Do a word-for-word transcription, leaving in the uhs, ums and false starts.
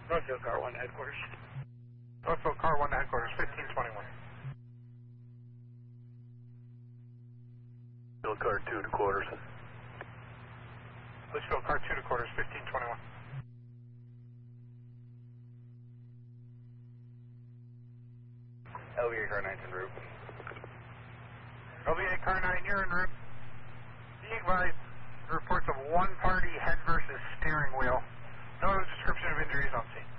Northfield Car one to headquarters. Northfield Car one to headquarters, fifteen twenty-one. Litchfield Car two to quarters. Litchfield Car two to quarters, fifteen twenty-one. L V A Car nine's en route. L V A Car nine, you're en route. Be advised, reports of one party head versus steering wheel. No description of injuries on scene.